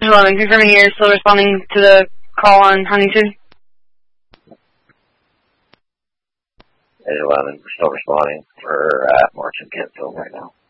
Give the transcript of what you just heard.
11, confirming you're still responding to the call on Huntington. 11, we're still responding for March and Kentville right now.